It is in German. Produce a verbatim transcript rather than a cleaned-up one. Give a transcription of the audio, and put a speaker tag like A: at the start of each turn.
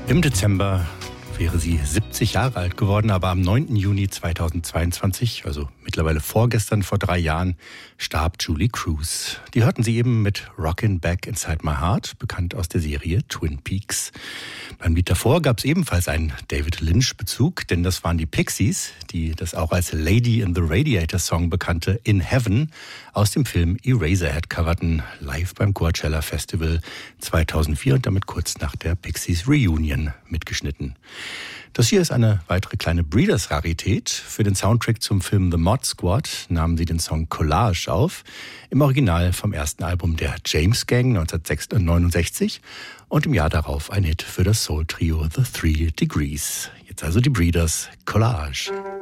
A: Im Dezember wäre sie siebzig Jahre alt geworden, aber am neunten Juni zweitausendzweiundzwanzig, also mittlerweile vorgestern, vor drei Jahren, starb Julie Cruz. Die hörten Sie eben mit Rockin' Back Inside My Heart, bekannt aus der Serie Twin Peaks. Beim Lied davor gab es ebenfalls einen David Lynch-Bezug, denn das waren die Pixies, die das auch als Lady in the Radiator Song bekannte In Heaven aus dem Film Eraserhead coverten, live beim Coachella Festival zweitausendvier und damit kurz nach der Pixies Reunion mitgeschnitten. Das hier ist eine weitere kleine Breeders-Rarität. Für den Soundtrack zum Film The Mod Squad nahmen sie den Song Collage auf, im Original vom ersten Album der James Gang neunzehnhundertneunundsechzig und im Jahr darauf ein Hit für das Soul-Trio The Three Degrees. Jetzt also die Breeders, Collage.